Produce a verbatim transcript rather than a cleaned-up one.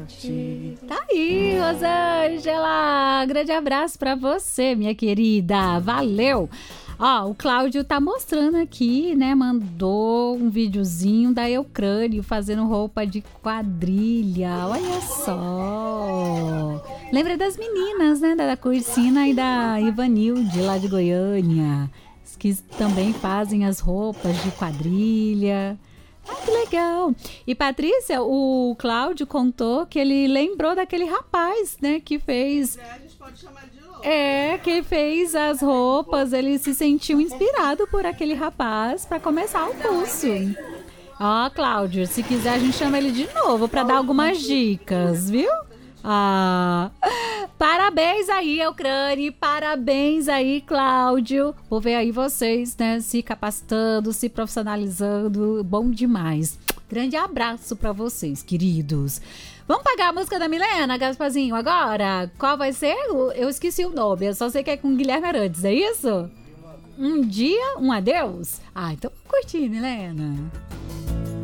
gente. Tá aí, Rosângela. Grande abraço pra você, minha querida. Valeu. Ó, o Cláudio tá mostrando aqui, né? Mandou um videozinho da Eucrânio fazendo roupa de quadrilha. Olha só. Lembra das meninas, né? Da Cursina e da Ivanilde, lá de Goiânia. Que também fazem as roupas de quadrilha. Ah, que legal. E Patrícia, o Cláudio contou que ele lembrou daquele rapaz, né? Que fez... A gente pode chamar de novo. É, que fez as roupas, ele se sentiu inspirado por aquele rapaz para começar o curso. Ó, Cláudio, se quiser a gente chama ele de novo para dar algumas dicas, viu? Ah, parabéns aí, Eucrânia, parabéns aí, Cláudio, por ver aí vocês, né, se capacitando, se profissionalizando, bom demais. Grande abraço para vocês, queridos. Vamos pagar a música da Milena, Gasparzinho, agora? Qual vai ser? Eu esqueci o nome, eu só sei que é com Guilherme Arantes, é isso? Um dia, um adeus? Ah, então curti, Milena.